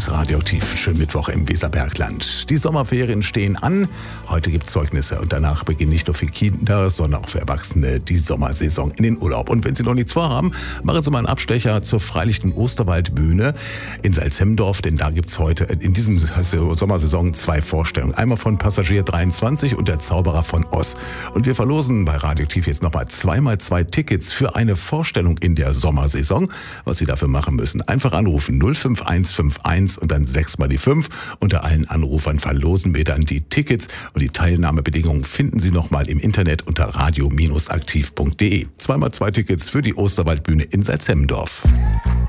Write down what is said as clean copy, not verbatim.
ist Radioaktiv. Schönen Mittwoch im Weserbergland. Die Sommerferien stehen an. Heute gibt es Zeugnisse und danach beginnt nicht nur für Kinder, sondern auch für Erwachsene die Sommersaison in den Urlaub. Und wenn Sie noch nichts vorhaben, machen Sie mal einen Abstecher zur Freilichten Osterwaldbühne in Salzhemmendorf, denn da gibt es heute in diesem Sommersaison 2 Vorstellungen. Einmal von Passagier 23 und der Zauberer von Oz. Und wir verlosen bei Radioaktiv jetzt nochmal 2x2 Tickets für eine Vorstellung in der Sommersaison. Was Sie dafür machen müssen, einfach anrufen 05151 und dann 6 mal die 5. Unter allen Anrufern verlosen wir dann die Tickets und die Teilnahmebedingungen finden Sie nochmal im Internet unter radio-aktiv.de. 2x2 Tickets für die Osterwaldbühne in Salzhemmendorf.